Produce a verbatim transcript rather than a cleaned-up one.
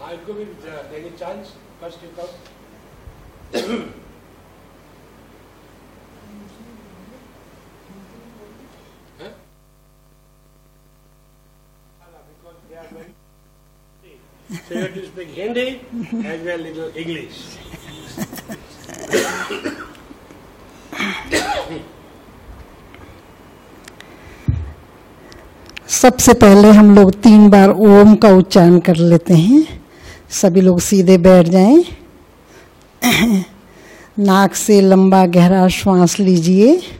I'll give you uh, any chance. First you come. Huh? Because they are very. So you have to speak Hindi as well as English. सबसे पहले हम लोग तीन बार ओम का उच्चारण कर लेते हैं। सभी लोग सीधे बैठ जाएं। नाक से लंबा गहरा श्वास लीजिए।